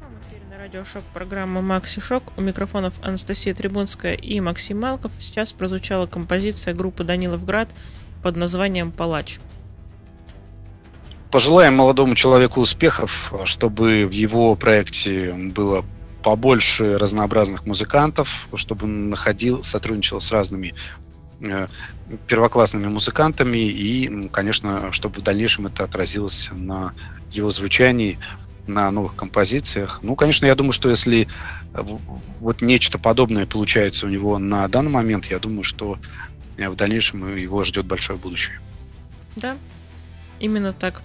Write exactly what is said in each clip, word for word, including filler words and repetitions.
В эфире на радио Шок программа Макси Шок. У микрофонов Анастасия Трибунская и Максим Малков. Сейчас прозвучала композиция группы Даниловград под названием «Палач». Пожелаем молодому человеку успехов, чтобы в его проекте было побольше разнообразных музыкантов, чтобы он находил, сотрудничал с разными э, первоклассными музыкантами и, конечно, чтобы в дальнейшем это отразилось на его звучании, на новых композициях. Ну, конечно, я думаю, что если вот нечто подобное получается у него на данный момент, я думаю, что в дальнейшем его ждет большое будущее. Да, именно так.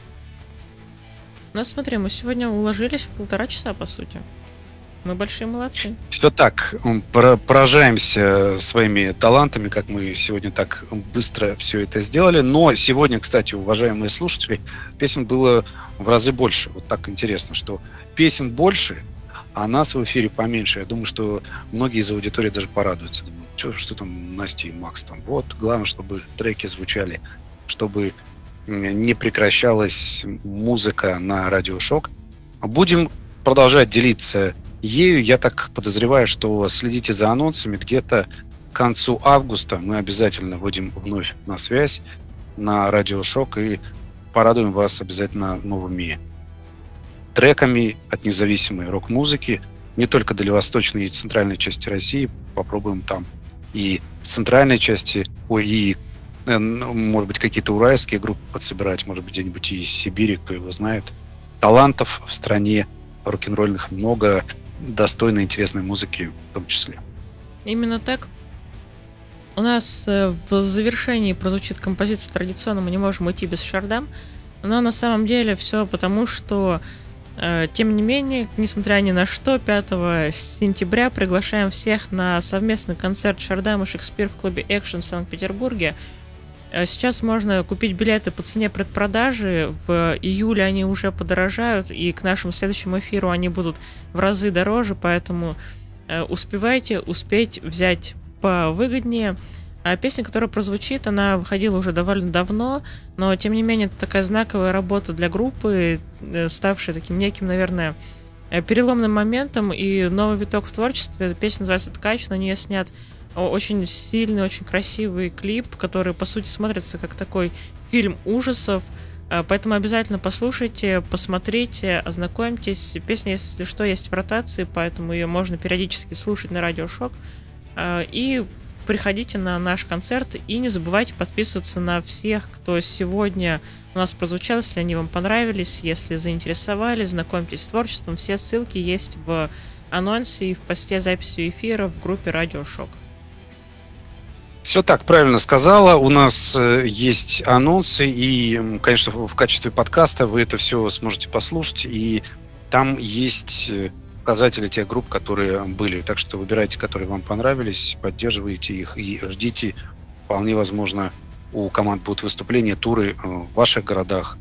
Ну, смотри, мы сегодня уложились в полтора часа, по сути. Мы большие молодцы. Все так. Поражаемся своими талантами, как мы сегодня так быстро все это сделали. Но сегодня, кстати, уважаемые слушатели, песен было в разы больше. Вот так интересно, что песен больше, а нас в эфире поменьше. Я думаю, что многие из аудитории даже порадуются. Думаю, что, что там Настя и Макс там. Вот, главное, чтобы треки звучали, чтобы не прекращалась музыка на Радио Шок. Будем продолжать делиться ею. Я так подозреваю, что следите за анонсами. Где-то к концу августа мы обязательно выйдем вновь на связь на Радио Шок и порадуем вас обязательно новыми треками от независимой рок-музыки. Не только дальневосточной и центральной части России. Попробуем там и в центральной части, ой, и может быть, какие-то уральские группы подсобирать, может быть, где-нибудь из Сибири, кто его знает. Талантов в стране рок-н-ролльных много, достойной, интересной музыки в том числе. Именно так. У нас в завершении прозвучит композиция традиционно, мы не можем идти без Шардам, но на самом деле все потому, что тем не менее, несмотря ни на что, пятого сентября приглашаем всех на совместный концерт Шардам и Шекспир в клубе Экшн в Санкт-Петербурге. Сейчас можно купить билеты по цене предпродажи, в июле они уже подорожают, и к нашему следующему эфиру они будут в разы дороже, поэтому успевайте успеть взять повыгоднее. А песня, которая прозвучит, она выходила уже довольно давно, но тем не менее это такая знаковая работа для группы, ставшая таким неким, наверное, переломным моментом и новый виток в творчестве. Песня называется «Ткач», на нее снят очень сильный, очень красивый клип, который, по сути, смотрится как такой фильм ужасов. Поэтому обязательно послушайте, посмотрите, ознакомьтесь. Песня, если что, есть в ротации, поэтому ее можно периодически слушать на Радио Шок. И приходите на наш концерт. И не забывайте подписываться на всех, кто сегодня у нас прозвучал, если они вам понравились, если заинтересовали, знакомьтесь с творчеством. Все ссылки есть в анонсе и в посте записи эфира в группе Радио Шок. Все так, правильно сказала. У нас есть анонсы, и, конечно, в качестве подкаста вы это все сможете послушать, и там есть показатели тех групп, которые были. Так что выбирайте, которые вам понравились, поддерживайте их и ждите. Вполне возможно, у команд будут выступления, туры в ваших городах,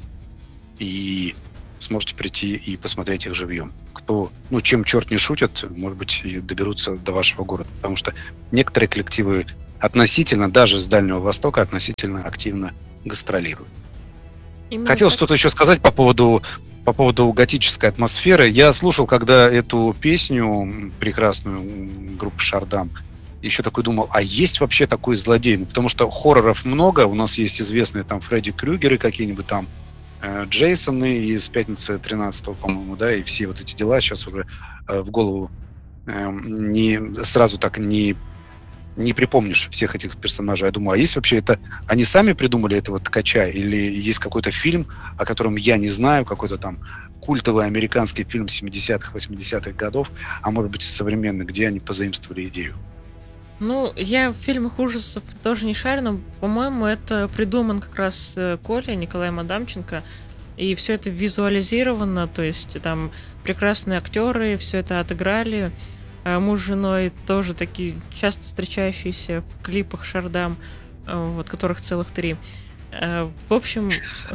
и сможете прийти и посмотреть их живьем. Кто, ну, чем черт не шутит, может быть, и доберутся до вашего города, потому что некоторые коллективы относительно, даже с Дальнего Востока, относительно активно гастролируют. Именно Хотел так. Что-то еще сказать по поводу, по поводу готической атмосферы. Я слушал, когда эту песню прекрасную группы Шардам, еще такой думал, а есть вообще такой злодей? Ну, потому что хорроров много, у нас есть известные там Фредди Крюгеры какие-нибудь там, э, Джейсоны из «Пятницы тринадцатого», по-моему, да, и все вот эти дела сейчас уже э, в голову э, не, сразу так не не припомнишь всех этих персонажей. Я думаю, а есть вообще это... Они сами придумали этого ткача? Или есть какой-то фильм, о котором я не знаю, какой-то там культовый американский фильм семидесятых, восьмидесятых годов, а может быть и современный, где они позаимствовали идею? Ну, я в фильмах ужасов тоже не шарю, но, по-моему, это придуман как раз Коля, Николаем Адамченко, и все это визуализировано, то есть там прекрасные актеры все это отыграли. Муж с женой тоже такие часто встречающиеся в клипах Шардам, вот которых целых три. В общем,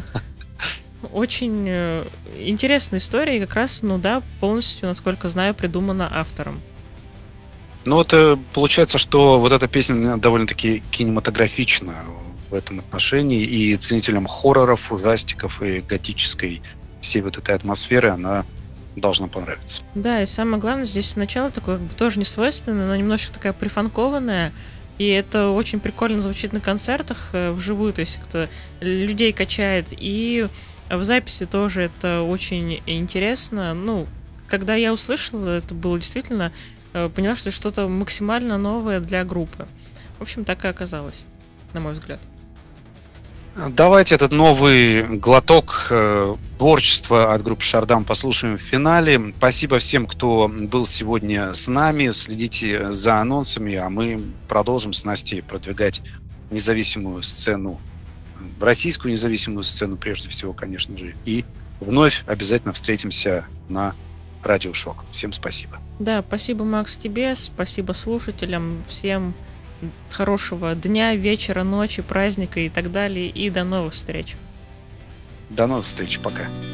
очень интересная история, и как раз, ну да, полностью, насколько знаю, придумана автором. Ну вот получается, что вот эта песня довольно-таки кинематографична в этом отношении, и ценителям хорроров, ужастиков и готической всей вот этой атмосферы она должна понравиться. Да, и самое главное, здесь начало такое, как бы тоже не свойственное, но немножко такая прифанкованная. И это очень прикольно звучит на концертах э, вживую, то есть как-то людей качает. И в записи тоже это очень интересно. Ну, когда я услышала, это было действительно, э, поняла, что это что-то максимально новое для группы. В общем, так и оказалось, на мой взгляд. Давайте этот новый глоток э, творчества от группы Шардам послушаем в финале. Спасибо всем, кто был сегодня с нами. Следите за анонсами, а мы продолжим с Настей продвигать независимую сцену, российскую независимую сцену прежде всего, конечно же. И вновь обязательно встретимся на Радио Шок. Всем спасибо. Да, спасибо, Макс, тебе, спасибо слушателям, всем хорошего дня, вечера, ночи, праздника и так далее. И до новых встреч. До новых встреч. Пока.